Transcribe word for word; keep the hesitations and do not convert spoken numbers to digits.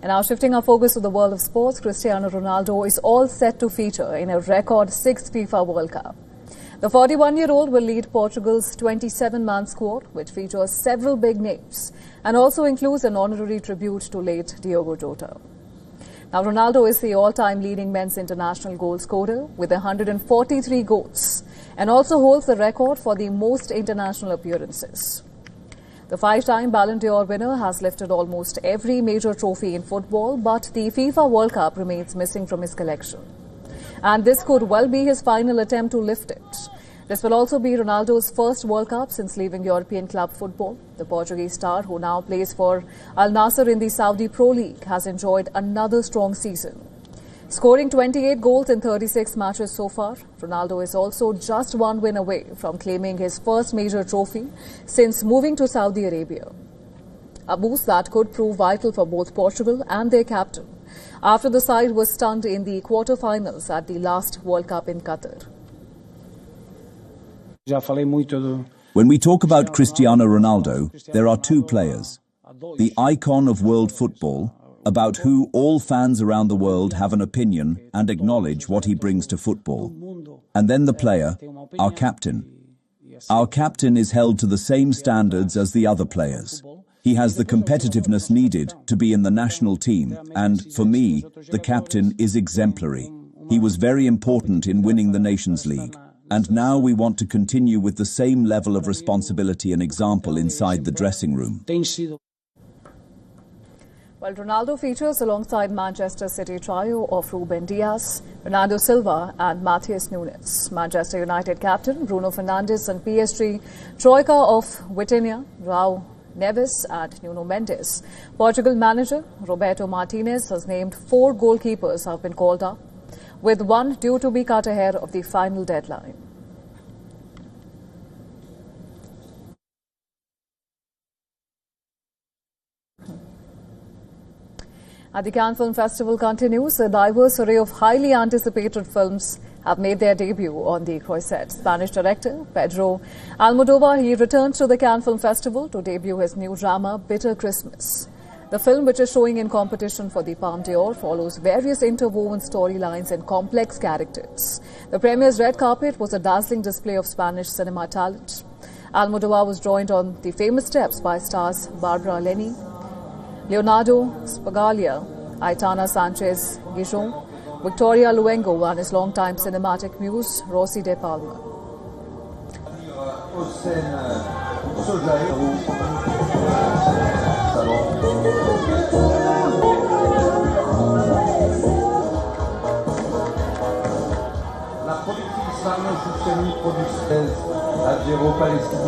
And now shifting our focus to the world of sports, Cristiano Ronaldo is all set to feature in a record sixth FIFA World Cup. The forty-one-year-old will lead Portugal's twenty-seven man squad, which features several big names and also includes an honorary tribute to late Diogo Jota. Now, Ronaldo is the all-time leading men's international goal scorer with one hundred forty-three goals and also holds the record for the most international appearances. The five-time Ballon d'Or winner has lifted almost every major trophy in football, but the FIFA World Cup remains missing from his collection. And this could well be his final attempt to lift it. This will also be Ronaldo's first World Cup since leaving European club football. The Portuguese star, who now plays for Al Nassr in the Saudi Pro League, has enjoyed another strong season. Scoring twenty-eight goals in thirty-six matches so far, Ronaldo is also just one win away from claiming his first major trophy since moving to Saudi Arabia. A boost that could prove vital for both Portugal and their captain after the side was stunned in the quarter-finals at the last World Cup in Qatar. When we talk about Cristiano Ronaldo, there are two players. The icon of world football, about who all fans around the world have an opinion and acknowledge what he brings to football. And then the player, our captain. Our captain is held to the same standards as the other players. He has the competitiveness needed to be in the national team, and, for me, the captain is exemplary. He was very important in winning the Nations League, and now we want to continue with the same level of responsibility and example inside the dressing room. Well, Ronaldo features alongside Manchester City trio of Ruben Dias, Bernardo Silva and Matheus Nunes. Manchester United captain Bruno Fernandes and P S G troika of Vitinha, Raul Neves and Nuno Mendes. Portugal manager Roberto Martinez has named four goalkeepers have been called up, with one due to be cut ahead of the final deadline. At the Cannes Film Festival continues, a diverse array of highly anticipated films have made their debut on the Croisette. Spanish director Pedro Almodovar, he returns to the Cannes Film Festival to debut his new drama, Bitter Christmas. The film, which is showing in competition for the Palme d'Or, follows various interwoven storylines and complex characters. The premiere's red carpet was a dazzling display of Spanish cinema talent. Almodovar was joined on the famous steps by stars Barbara Lenny, Leonardo Spaglia, Aitana Sanchez Gijon, Victoria Luengo and his longtime cinematic muse, Rosy de Palma. La politique islamo-islamique produit algéro-palestinien.